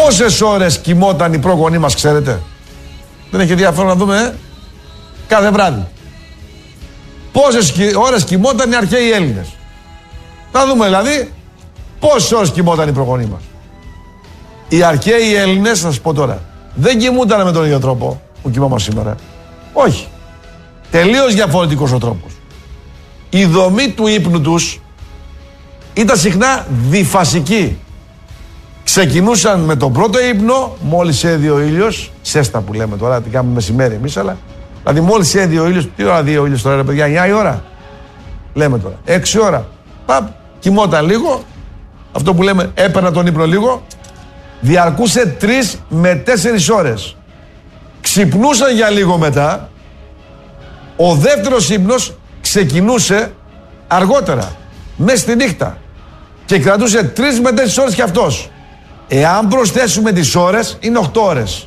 Πόσες ώρες κοιμόταν οι πρόγονοί μας, ξέρετε? Δεν έχει ενδιαφέρον να δούμε, κάθε βράδυ. Πόσες ώρες κοιμόταν οι αρχαίοι Έλληνες? Να δούμε δηλαδή πόσες ώρες κοιμόταν οι προγονείς μας. Οι αρχαίοι Έλληνες, θα σας πω τώρα, δεν κοιμούνταν με τον ίδιο τρόπο που κοιμόμαστε σήμερα. Όχι. Τελείως διαφορετικός ο τρόπος. Η δομή του ύπνου τους ήταν συχνά διφασική. Ξεκινούσαν με τον πρώτο ύπνο, μόλις έδει ο ήλιος, σέστα που λέμε τώρα, την κάνουμε μεσημέρι εμείς, αλλά δηλαδή μόλις έδει ο ήλιος, τι ώρα δει ο ήλιος τώρα ρε παιδιά, 9 η ώρα, λέμε τώρα, 6 ώρα, παπ, κοιμόταν λίγο, αυτό που λέμε έπαιρνα τον ύπνο λίγο, διαρκούσε 3 με 4 ώρες. Ξυπνούσαν για λίγο μετά, ο δεύτερος ύπνος ξεκινούσε αργότερα, μέσα στη νύχτα και κρατούσε 3 με 4 ώρες κι αυτός. Εάν προσθέσουμε τις ώρες, είναι 8 ώρες.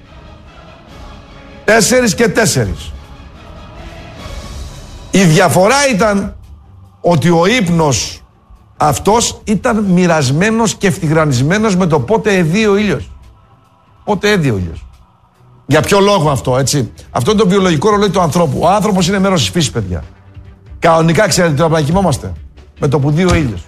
4 και 4. Η διαφορά ήταν ότι ο ύπνος αυτός ήταν μοιρασμένος και ευθυγραμμισμένος με το πότε εδεί ο ήλιος. Πότε έδει ο ήλιος. Για ποιο λόγο αυτό, έτσι? Αυτό είναι το βιολογικό ρολόι του ανθρώπου. Ο άνθρωπος είναι μέρος της φύσης, παιδιά. Κανονικά ξέρετε τώρα να κοιμόμαστε με το που δει ο ήλιος.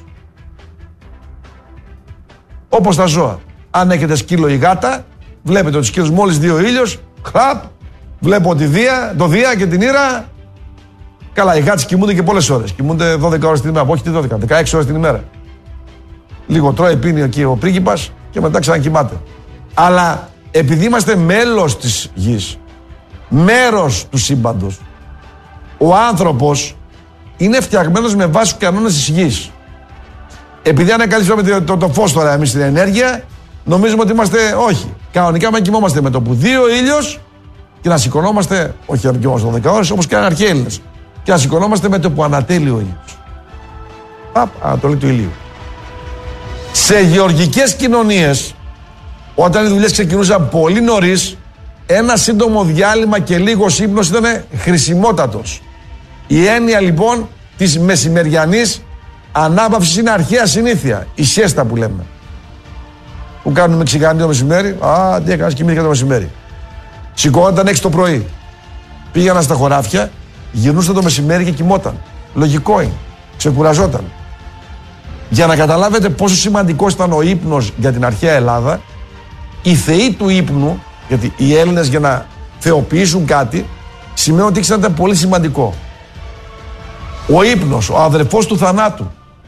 Όπως τα ζώα. Αν έχετε σκύλο ή γάτα, βλέπετε ότι σκύλος μόλις δει ο ήλιος, χαπ, βλέπω το Δία και την Ήρα. Καλά, οι γάτες κοιμούνται και πολλές ώρες. Κοιμούνται 12 ώρες την ημέρα. Όχι τη 12, 16 ώρες την ημέρα. Λίγο τρώει, πίνει εκεί ο πρίγκιπας και μετά ξανακοιμάται. Αλλά επειδή είμαστε μέλος της γης, μέρος του σύμπαντος, ο άνθρωπος είναι φτιαγμένος με βάση τους κανόνες της γης. Επειδή ανακαλύψαμε το φως τώρα εμείς την ενέργεια, νομίζουμε ότι είμαστε, όχι. Κανονικά με κοιμόμαστε με το που δει ο ήλιος και να σηκωνόμαστε, όχι να κοιμόμαστε 12 ώρες, όπως και οι αρχαίοι Έλληνες. Και να σηκωνόμαστε με το που ανατέλει ο ήλιος. Παπ, ανατολή του ηλίου. Σε γεωργικές κοινωνίες, όταν οι δουλειές ξεκινούσαν πολύ νωρίς, ένα σύντομο διάλειμμα και λίγος ύπνος ήταν χρησιμότατος. Η έννοια λοιπόν της μεσημεριανής ανάπαυσης είναι αρχαία συνήθεια. Η σιέστα που λέμε. Που κάνουν Μεξικάνοι το μεσημέρι. Α, τι έκανες, κοιμήθηκα το μεσημέρι. Σηκώνονταν 6 το πρωί. Πήγαιναν στα χωράφια, γυρνούσαν το μεσημέρι και κοιμόταν. Λογικό είναι. Ξεκουραζόταν. Για να καταλάβετε πόσο σημαντικός ήταν ο ύπνος για την αρχαία Ελλάδα, οι θεοί του ύπνου, γιατί οι Έλληνες για να θεοποιήσουν κάτι, σημαίνει ότι ήταν πολύ σημαντικό. Ο ύπνος, ο αδερφός του θανάτου.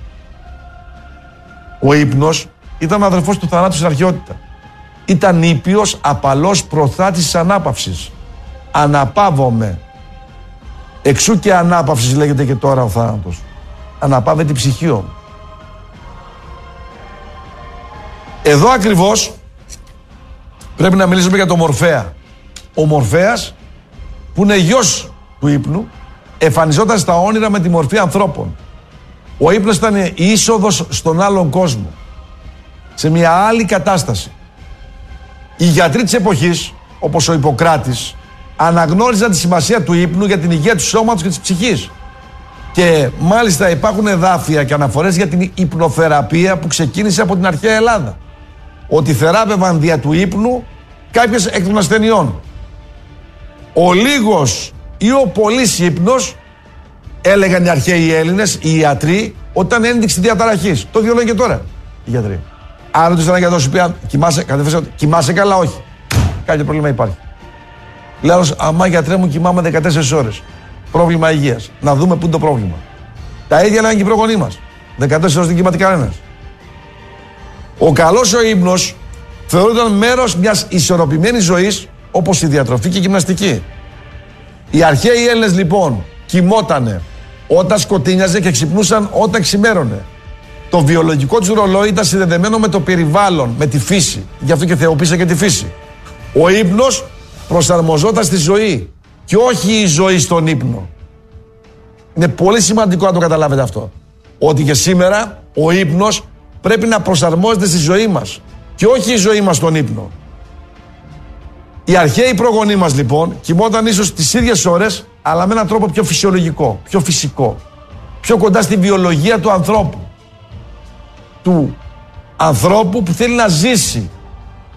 Ο ύπνος ήταν ο αδερφός του θανάτου στην αρχαιότητα. Ήταν ήπιος, απαλός προθάτης της ανάπαυσης. Αναπαύομαι. Εξού και ανάπαυσης λέγεται και τώρα ο θάνατος. Αναπαύεται η ψυχή μου. Εδώ ακριβώς πρέπει να μιλήσουμε για τον Μορφέα. Ο Μορφέας, που είναι γιος του ύπνου, εμφανιζόταν στα όνειρα με τη μορφή ανθρώπων. Ο ύπνος ήταν η είσοδος στον άλλον κόσμο. Σε μια άλλη κατάσταση. Οι γιατροί της εποχής, όπως ο Ιπποκράτης, αναγνώριζαν τη σημασία του ύπνου για την υγεία του σώματος και της ψυχής. Και μάλιστα υπάρχουν εδάφια και αναφορές για την υπνοθεραπεία που ξεκίνησε από την αρχαία Ελλάδα. Ότι θεράπευαν δια του ύπνου κάποιες εκ των ασθενειών. Ο λίγος ή ο πολύς ύπνος, έλεγαν οι αρχαίοι Έλληνες, οι ιατροί, όταν ένδειξη διαταραχής. Το ίδιο λένε και τώρα οι γιατροί. Αν ρωτήσαν έναν γιατρό, σου πει κοιμάσαι καλά, όχι. Κάποιο πρόβλημα υπάρχει. Λέω, αμά γιατρέ μου, κοιμάμαι 14 ώρες. Πρόβλημα υγείας. Να δούμε πού είναι το πρόβλημα. Τα ίδια λένε και οι προγονείς μας. 14 ώρες δεν κοιμάται κανένας. Ο καλός ο ύπνος θεωρούνταν μέρος μιας ισορροπημένης ζωής, όπως η διατροφή και η γυμναστική. Οι αρχαίοι Έλληνες λοιπόν κοιμότανε όταν σκοτίνιαζε και ξυπνούσαν όταν ξημέρωνε. Το βιολογικό τους ρολόι ήταν συνδεδεμένο με το περιβάλλον, με τη φύση. Γι' αυτό και θεοποίησε και τη φύση. Ο ύπνος προσαρμοζόταν στη ζωή και όχι η ζωή στον ύπνο. Είναι πολύ σημαντικό να το καταλάβετε αυτό. Ότι και σήμερα ο ύπνος πρέπει να προσαρμόζεται στη ζωή μας και όχι η ζωή μας στον ύπνο. Οι αρχαίοι προγονείς μας λοιπόν κοιμόταν ίσως τις ίδιες ώρες, αλλά με έναν τρόπο πιο φυσιολογικό, πιο φυσικό, πιο κοντά στη βιολογία του ανθρώπου. Του ανθρώπου που θέλει να ζήσει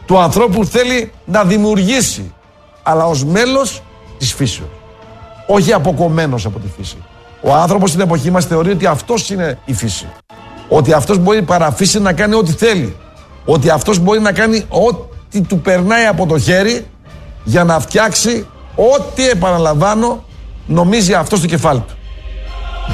του ανθρώπου που θέλει να δημιουργήσει, αλλά ως μέλος της φύσεως. Όχι αποκομμένος από τη φύση. Ο άνθρωπος στην εποχή μας θεωρεί ότι αυτός είναι η φύση. Ότι αυτός μπορεί παραφύση να κάνει ό,τι θέλει. Ότι αυτός μπορεί να κάνει ό,τι του περνάει από το χέρι για να φτιάξει ό,τι, επαναλαμβάνω, νομίζει αυτό στο κεφάλι του.